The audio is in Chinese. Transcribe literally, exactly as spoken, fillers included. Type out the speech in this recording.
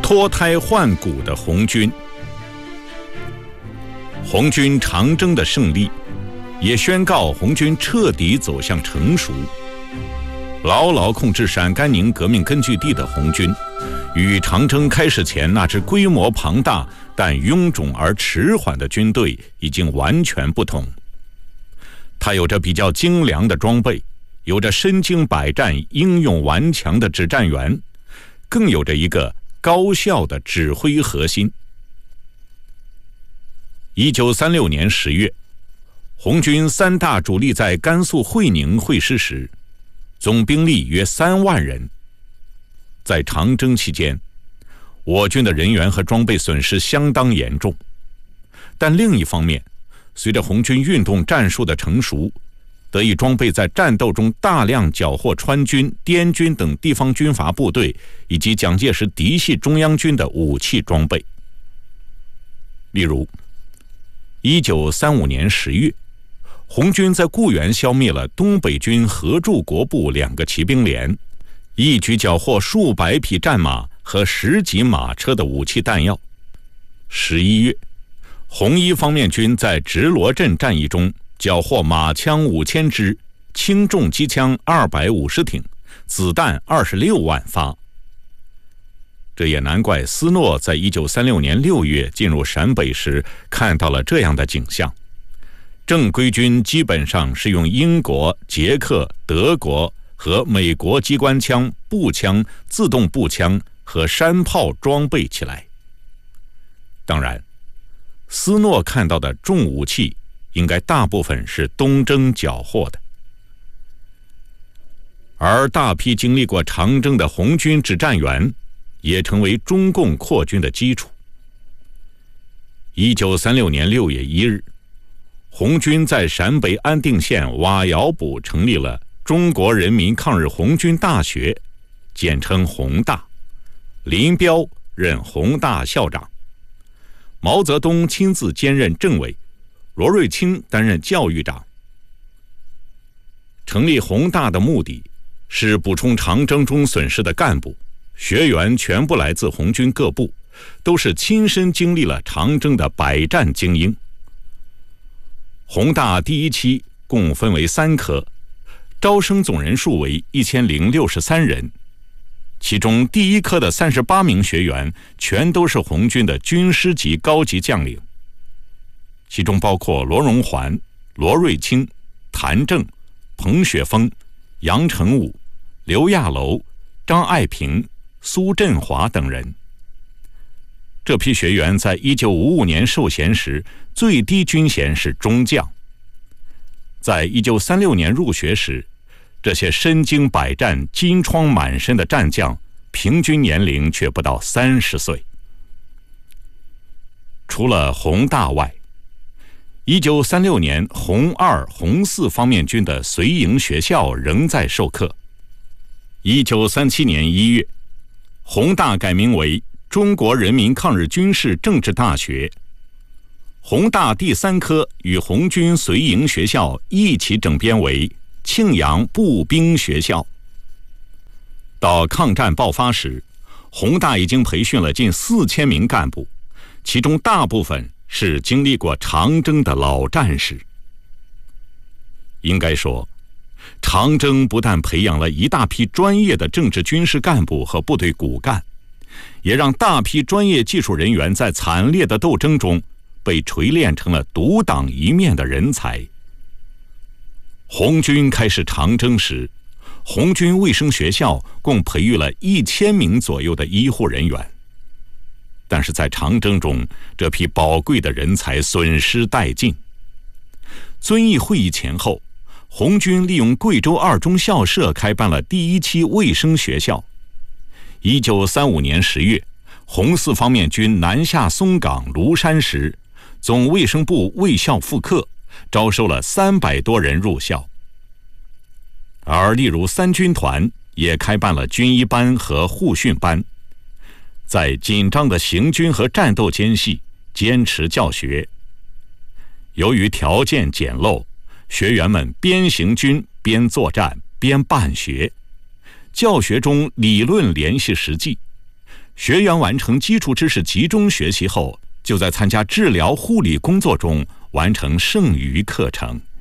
脱胎换骨的红军。红军长征的胜利，也宣告红军彻底走向成熟。牢牢控制陕甘宁革命根据地的红军，与长征开始前那支规模庞大但臃肿而迟缓的军队已经完全不同。它有着比较精良的装备，有着身经百战、英勇顽强的指战员，更有着一个高效的指挥核心。一九三六年十月，红军三大主力在甘肃会宁会师时，总兵力约三万人。在长征期间，我军的人员和装备损失相当严重。但另一方面，随着红军运动战术的成熟，得以装备在战斗中大量缴获川军、滇军等地方军阀部队以及蒋介石嫡系中央军的武器装备。例如一九三五年十月，红军在固原消灭了东北军合驻国部两个骑兵连，一举缴获数百匹战马和十几马车的武器弹药。十一月，红一方面军在直罗镇战役中缴获马枪五千支，轻重机枪二百五十挺，子弹二十六万发。这也难怪斯诺在一九三六年六月进入陕北时看到了这样的景象。正规军基本上是用英国、捷克、德国和美国机关枪、步枪、自动步枪和山炮装备起来。当然，斯诺看到的重武器应该大部分是东征缴获的，而大批经历过长征的红军指战员也成为中共扩军的基础。一九三六年六月一日，红军在陕北安定县瓦窑堡成立了中国人民抗日红军大学，简称红大，林彪任红大校长，毛泽东亲自兼任政委，罗瑞卿担任教育长。成立红大的目的是补充长征中损失的干部，学员全部来自红军各部，都是亲身经历了长征的百战精英。红大第一期共分为三科，招生总人数为一千零六十三人，其中第一科的三十八名学员全都是红军的军师级高级将领，其中包括罗荣桓、罗瑞卿、谭政、彭雪枫、杨成武、刘亚楼、张爱萍、苏振华等人。这批学员在一九五五年授衔时，最低军衔是中将。在一九三六年入学时，这些身经百战、金疮满身的战将，平均年龄却不到三十岁。除了红大外，一九三六年红二、红四方面军的绥营学校仍在授课。一九三七年一月，红大改名为中国人民抗日军事政治大学。红大第三科与红军绥营学校一起整编为庆阳步兵学校。到抗战爆发时，红大已经培训了近四千名干部，其中大部分是经历过长征的老战士。应该说，长征不但培养了一大批专业的政治军事干部和部队骨干，也让大批专业技术人员在惨烈的斗争中被锤炼成了独当一面的人才。红军开始长征时，红军卫生学校共培育了一千名左右的医护人员，但是在长征中，这批宝贵的人才损失殆尽。遵义会议前后，红军利用贵州二中校舍开办了第一期卫生学校。一九三五年十月，红四方面军南下松岗、庐山时，总卫生部卫校复课，招收了三百多人入校。而例如三军团也开办了军医班和护训班，在紧张的行军和战斗间隙坚持教学。由于条件简陋，学员们边行军边作战边办学，教学中理论联系实际， 学员完成基础知识集中学习后，就在参加治疗护理工作中完成剩余课程。